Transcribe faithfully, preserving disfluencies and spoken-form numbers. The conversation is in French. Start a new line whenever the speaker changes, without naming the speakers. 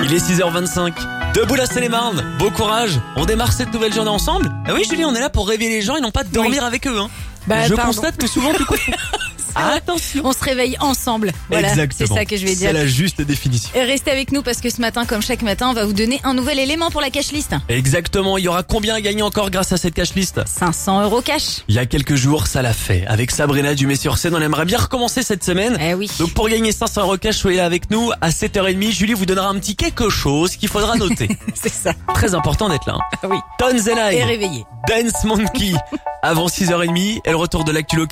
Il est six heures vingt-cinq. Debout la Seine-et-Marne. Beau courage. On démarre cette nouvelle journée ensemble. Ah oui, Julie, on est là pour réveiller les gens et non pas dormir
Oui.
avec eux. Hein.
Bah,
Je
pardon.
constate que souvent tu confonds. Ah, attention.
On se réveille ensemble. Voilà,
Exactement.
c'est ça que je vais dire.
C'est la juste définition.
Et restez avec nous parce que ce matin, comme chaque matin, on va vous donner un nouvel élément pour la cash list.
Exactement. Il y aura combien à gagner encore grâce à cette cash list?
cinq cents euros cash.
Il y a quelques jours, ça l'a fait. Avec Sabrina du Mets-sur-Seine, on aimerait bien recommencer cette semaine.
Eh oui.
Donc pour gagner cinq cents euros cash, soyez là avec nous. À sept heures trente, Julie vous donnera un petit quelque chose qu'il faudra noter.
C'est ça.
Très important d'être là. Hein.
Ah oui.
Tones and I,
Et réveillé.
Dance Monkey. Avant six heures trente, et le retour de l'actu local.